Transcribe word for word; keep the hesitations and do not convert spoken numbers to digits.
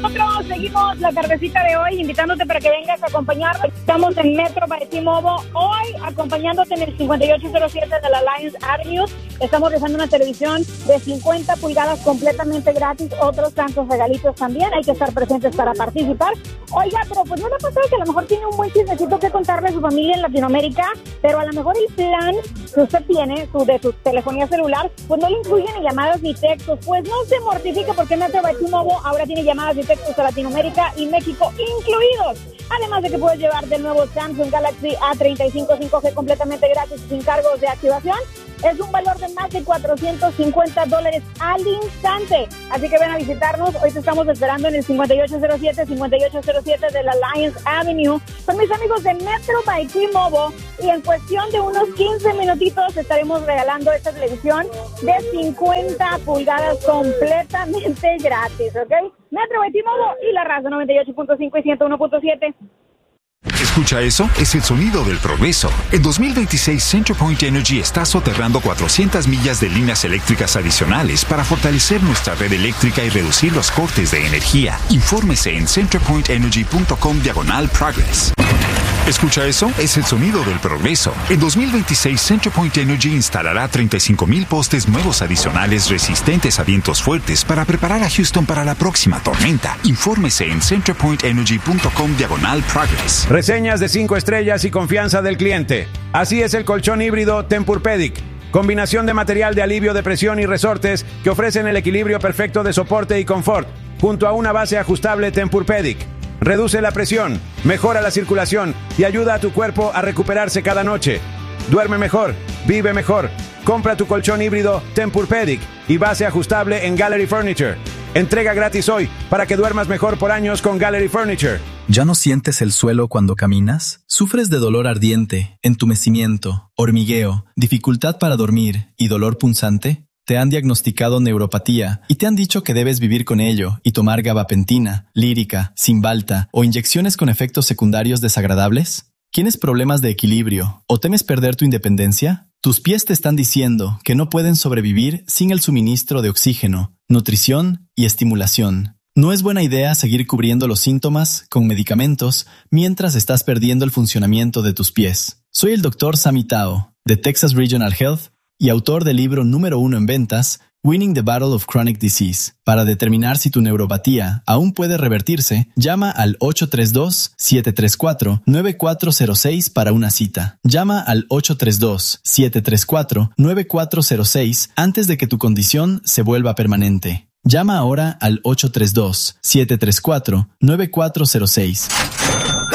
Nosotros seguimos la tardecita de hoy invitándote para que vengas a acompañarnos. Estamos en Metro by T-Mobile hoy acompañándote en el cincuenta y ocho cero siete de la Alliance Avenue. Estamos realizando una televisión de cincuenta pulgadas completamente gratis, otros tantos regalitos también. Hay que estar presentes para participar. Oiga, pero pues no le ha pasado que a lo mejor tiene un buen chismecito que contarle a su familia en Latinoamérica, pero a lo mejor el plan que usted tiene su, de su telefonía celular, pues no le incluye ni llamadas ni textos. Pues no se mortifique porque Metro by T-Mobile ahora tiene llamadas y textos a Latinoamérica y México incluidos. Además de que puedes llevar del nuevo Samsung Galaxy A treinta y cinco cinco G completamente gratis sin cargos de activación. Es un valor de más de cuatrocientos cincuenta dólares al instante. Así que ven a visitarnos. Hoy te estamos esperando en el cincuenta y ocho cero siete, cincuenta y ocho cero siete de la Alliance Avenue. Son mis amigos de Metro by T-Mobile. Y en cuestión de unos quince minutitos estaremos regalando esta televisión de cincuenta pulgadas completamente gratis, ¿ok? Metro by T-Mobile y la raza noventa y ocho punto cinco y ciento uno punto siete. ¿Escucha eso? Es el sonido del progreso. En dos mil veintiséis, CenterPoint Energy está soterrando cuatrocientas millas de líneas eléctricas adicionales para fortalecer nuestra red eléctrica y reducir los cortes de energía. Infórmese en centerpointenergy.com diagonal progress. ¿Escucha eso? Es el sonido del progreso. En dos mil veintiséis, CenterPoint Energy instalará treinta y cinco mil postes nuevos adicionales resistentes a vientos fuertes para preparar a Houston para la próxima tormenta. Infórmese en centerpointenergy.com diagonal progress. Reseñas de cinco estrellas y confianza del cliente. Así es el colchón híbrido Tempur-Pedic. Combinación de material de alivio de presión y resortes que ofrecen el equilibrio perfecto de soporte y confort, junto a una base ajustable Tempur-Pedic. Reduce la presión, mejora la circulación y ayuda a tu cuerpo a recuperarse cada noche. Duerme mejor, vive mejor. Compra tu colchón híbrido Tempur-Pedic y base ajustable en Gallery Furniture. Entrega gratis hoy para que duermas mejor por años con Gallery Furniture. ¿Ya no sientes el suelo cuando caminas? ¿Sufres de dolor ardiente, entumecimiento, hormigueo, dificultad para dormir y dolor punzante? ¿Te han diagnosticado neuropatía y te han dicho que debes vivir con ello y tomar gabapentina, lírica, Cymbalta o inyecciones con efectos secundarios desagradables? ¿Tienes problemas de equilibrio o temes perder tu independencia? Tus pies te están diciendo que no pueden sobrevivir sin el suministro de oxígeno, nutrición y estimulación. No es buena idea seguir cubriendo los síntomas con medicamentos mientras estás perdiendo el funcionamiento de tus pies. Soy el doctor Sami Tao, de Texas Regional Health, y autor del libro número uno en ventas, Winning the Battle of Chronic Disease. Para determinar si tu neuropatía aún puede revertirse, llama al ocho tres dos, siete tres cuatro, nueve cuatro cero seis para una cita. Llama al ocho tres dos, siete tres cuatro, nueve cuatro cero seis antes de que tu condición se vuelva permanente. Llama ahora al ocho tres dos, siete tres cuatro, nueve cuatro cero seis.